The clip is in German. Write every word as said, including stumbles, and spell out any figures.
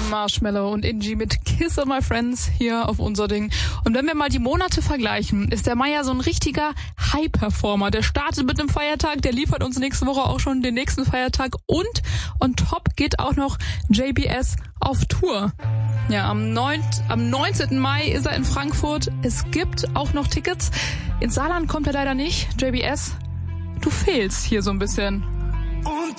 Marshmello und Ingi mit Kiss of My Friends hier auf unser Ding. Und wenn wir mal die Monate vergleichen, ist der Mai ja so ein richtiger High-Performer. Der startet mit einem Feiertag, der liefert uns nächste Woche auch schon den nächsten Feiertag und on top geht auch noch J B S auf Tour. Ja, am, neunzehnten Mai ist er in Frankfurt. Es gibt auch noch Tickets. Ins Saarland kommt er leider nicht. J B S, du fehlst hier so ein bisschen.